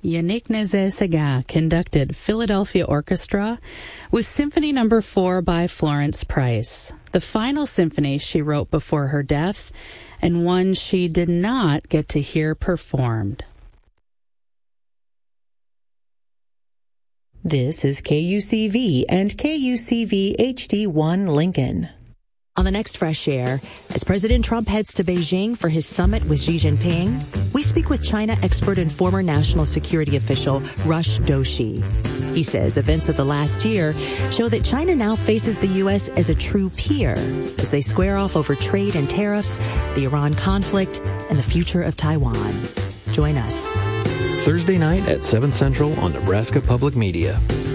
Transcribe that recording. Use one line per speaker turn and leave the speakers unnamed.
Yannick Nézet-Séguin conducted Philadelphia Orchestra with Symphony No. 4 by Florence Price, the final symphony she wrote before her death, and one she did not get to hear performed.
This is KUCV and KUCV HD1 Lincoln. On the next Fresh Air, as President Trump heads to Beijing for his summit with Xi Jinping, we speak with China expert and former national security official Rush Doshi. He says events of the last year show that China now faces the U.S. as a true peer as they square off over trade and tariffs, the Iran conflict, and the future of Taiwan. Join us
Thursday night at 7 Central on Nebraska Public Media.